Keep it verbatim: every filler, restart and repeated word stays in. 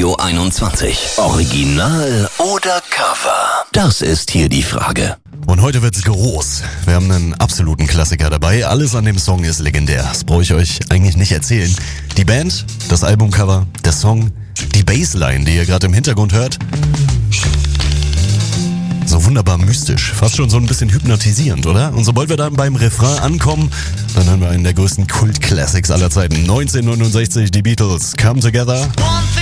Hitradio einundzwanzig. Original oder Cover? Das ist hier die Frage. Und heute wird's groß. Wir haben einen absoluten Klassiker dabei. Alles an dem Song ist legendär. Das brauche ich euch eigentlich nicht erzählen. Die Band, das Albumcover, der Song, die Bassline, die ihr gerade im Hintergrund hört. So wunderbar mystisch, fast schon so ein bisschen hypnotisierend, oder? Und sobald wir dann beim Refrain ankommen, dann hören wir einen der größten Kult-Classics aller Zeiten. neunzehnhundertneunundsechzig, die Beatles, Come Together.